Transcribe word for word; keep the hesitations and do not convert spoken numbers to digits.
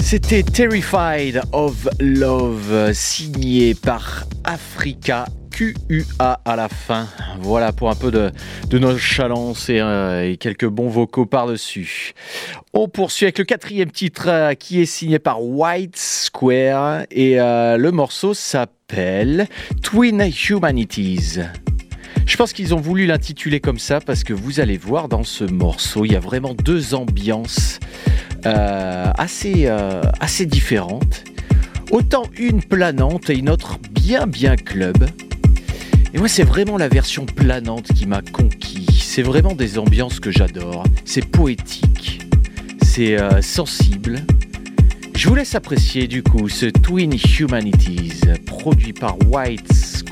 C'était Terrified of Love, signé par Africa, Q U A à la fin. Voilà pour un peu de, de nonchalance et, euh, et quelques bons vocaux par-dessus. On poursuit avec le quatrième titre euh, qui est signé par White Square et euh, le morceau s'appelle Twin Humanities. Je pense qu'ils ont voulu l'intituler comme ça parce que vous allez voir dans ce morceau, il y a vraiment deux ambiances euh, assez, euh, assez différentes. Autant une planante et une autre bien bien club. Et moi c'est vraiment la version planante qui m'a conquis. C'est vraiment des ambiances que j'adore. C'est poétique, c'est euh, sensible. Je vous laisse apprécier du coup ce Twin Humanities produit par White Square.